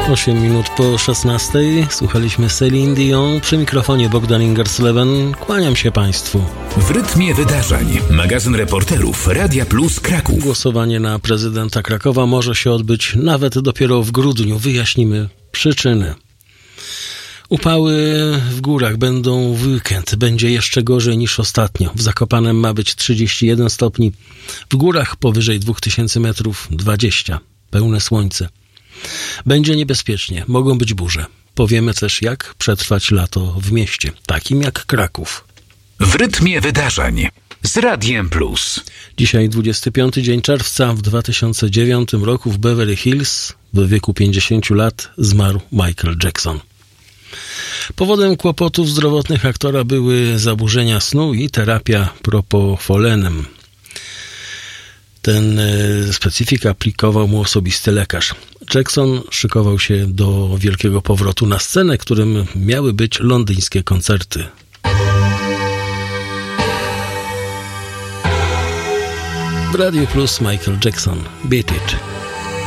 8 minut po 16. Słuchaliśmy Celine Dion. Przy mikrofonie Bogdan Ingersleben. Kłaniam się Państwu. W rytmie wydarzeń. Magazyn reporterów Radia Plus Kraków. Głosowanie na prezydenta Krakowa może się odbyć nawet dopiero w grudniu. Wyjaśnimy przyczyny. Upały w górach będą w weekend. Będzie jeszcze gorzej niż ostatnio. W Zakopanem ma być 31 stopni. W górach powyżej 2000 metrów 20. Pełne słońce. Będzie niebezpiecznie. Mogą być burze. Powiemy też, jak przetrwać lato w mieście, takim jak Kraków. W rytmie wydarzeń z Radiem Plus. Dzisiaj 25 dzień czerwca w 2009 roku w Beverly Hills w wieku 50 lat zmarł Michael Jackson. Powodem kłopotów zdrowotnych aktora były zaburzenia snu i terapia propofolenem. Ten specyfik aplikował mu osobisty lekarz. Jackson szykował się do wielkiego powrotu na scenę, którym miały być londyńskie koncerty. W Radio Plus Michael Jackson. Beat It.